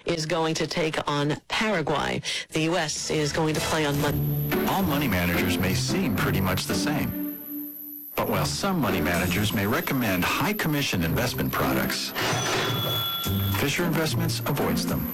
is going to take on Paraguay. The U.S. is going to play on Monday. All money managers may seem pretty much the same. But while some money managers may recommend high commission investment products, Fisher Investments avoids them.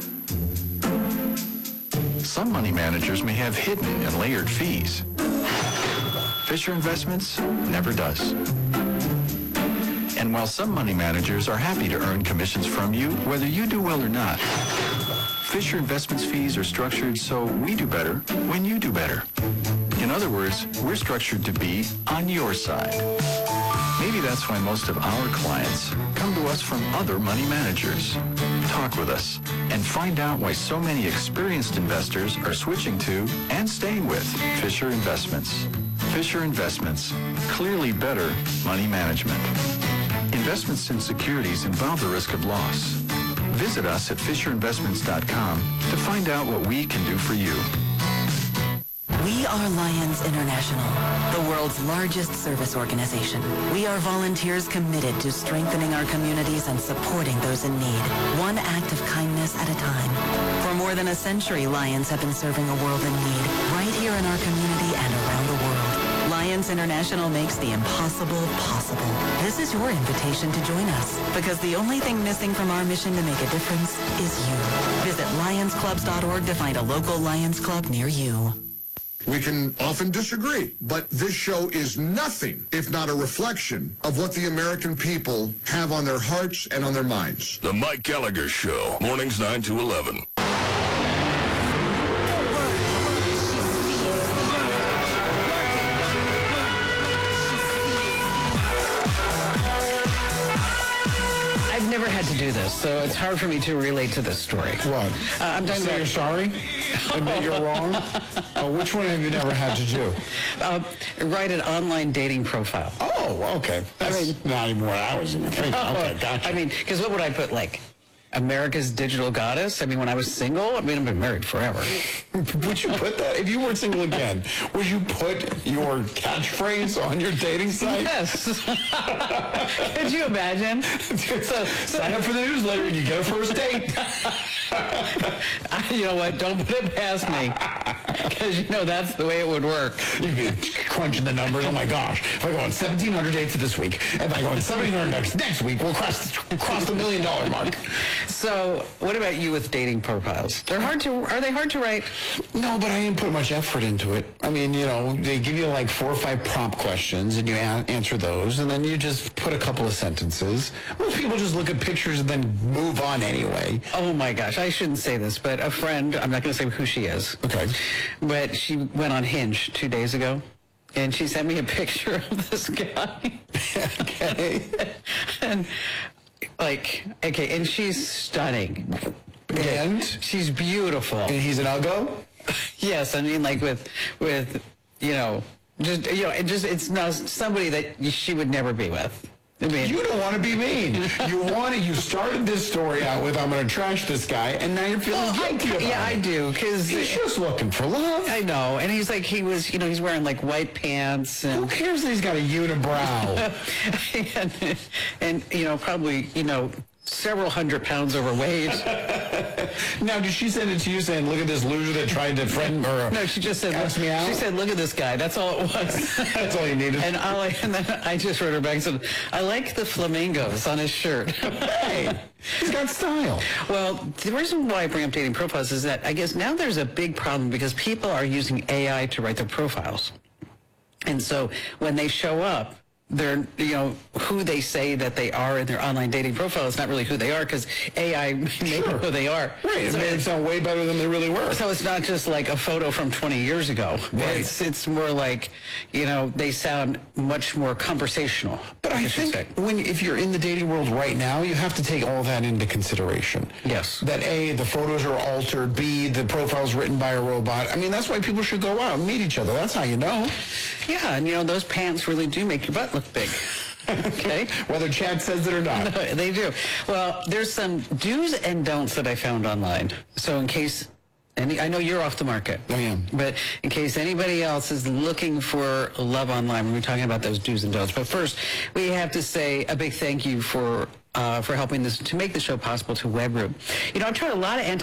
Some money managers may have hidden and layered fees. Fisher Investments never does. And while some money managers are happy to earn commissions from you, whether you do well or not, Fisher Investments fees are structured so we do better when you do better. In other words, we're structured to be on your side. Maybe that's why most of our clients come to us from other money managers. Talk with us and find out why so many experienced investors are switching to and staying with Fisher Investments. Fisher Investments, clearly better money management. Investments in securities involve the risk of loss. Visit us at FisherInvestments.com to find out what we can do for you. We are Lions International, the world's largest service organization. We are volunteers committed to strengthening our communities and supporting those in need, one act of kindness at a time. For more than a century, Lions have been serving a world in need, right here in our community and around the world. Lions International makes the impossible possible. This is your invitation to join us, because the only thing missing from our mission to make a difference is you. Visit lionsclubs.org to find a local Lions Club near you. We can often disagree, but this show is nothing if not a reflection of what the American people have on their hearts and on their minds. The Mike Gallagher Show, mornings 9 to 11. I've never had to do this, so it's hard for me to relate to this story. What? I'm talking about... You're sorry? Admit you're wrong? Which one have you never had to do? Write an online dating profile. Oh, okay. That's not even what I was thinking. Okay, gotcha. I mean, because what would I put, like, America's digital goddess? I mean, when I was single, I've been married forever. Would you put that, if you weren't single again, would you put your catchphrase on your dating site? Yes. Could you imagine? Sign up for the newsletter and you get a first date. You know what? Don't put it past me. Because, you know, that's the way it would work. You'd be crunching the numbers. Oh, my gosh. If I go on 1,700 dates this week, if I go on 1,700 next week, we'll cross the $1 million mark. So, what about you with dating profiles? Are they hard to write? No, but I didn't put much effort into it. I mean, you know, they give you like 4 or 5 prompt questions, and you answer those, and then you just put a couple of sentences. Most people just look at pictures and then move on anyway. Oh, my gosh. I shouldn't say this, but a friend, I'm not going to say who she is. Okay. But she went on Hinge 2 days ago, and she sent me a picture of this guy. Okay. And, like, okay, and she's stunning. And? She's beautiful. And he's an uggo? Yes, I mean, like, with you know, it's not somebody that she would never be with. I mean, you don't want to be mean. You started this story out with, I'm going to trash this guy, and now you're feeling guilty about it. Yeah, I do, because he's just looking for love. I know, and he's like, he's wearing like white pants. And who cares that he's got a unibrow? and you know, probably, you know, several hundred pounds overweight. Now, did she send it to you saying, look at this loser that tried to friend or no, she just said, ask me out? She said, look at this guy. That's all it was. That's all you needed. And then I just wrote her back and said, I like the flamingos on his shirt. Hey, he's got style. Well, the reason why I bring up dating profiles is that I guess now there's a big problem because people are using AI to write their profiles. And so when they show up, they're, you know, who they say that they are in their online dating profile is not really who they are, because AI made them who they are. Right, so it made them sound way better than they really were. So it's not just like a photo from 20 years ago. Right. It's more like, you know, they sound much more conversational. But I think if you're in the dating world right now, you have to take all that into consideration. Yes. That A, the photos are altered, B, the profile's written by a robot. I mean, that's why people should go out and meet each other. That's how you know. Yeah, and you know, those pants really do make your butt look big. Okay. Whether Chad says it or not. No, they do. Well, there's some do's and don'ts that I found online. So in case I know you're off the market. I am. But in case anybody else is looking for love online, we're talking about those do's and don'ts. But first, we have to say a big thank you for helping to make the show possible to Webroot. You know, I've tried a lot of